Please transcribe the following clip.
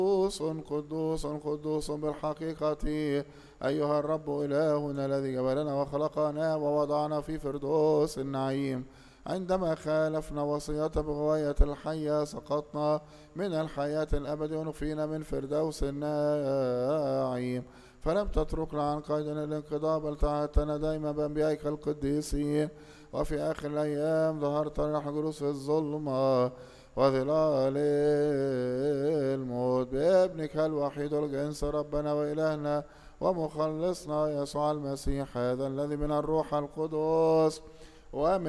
قدوس قدوس قدوس بالحقيقة أيها الرب إلهنا الذي جبلنا وخلقنا ووضعنا في فردوس النعيم. عندما خالفنا وصيته بغواية الحية سقطنا من الحياة الأبد ونفينا من فردوس النعيم. فلم تتركنا عن قيد الانقضاء بل تعهدتنا دائما بأنبيائك القديسين. وفي آخر الأيام ظهرت نحن جلوس الظلمة وظلال الموت بابنك الوحيد الجنس ربنا وإلهنا ومخلصنا يسوع المسيح هذا الذي من الروح القدس ومن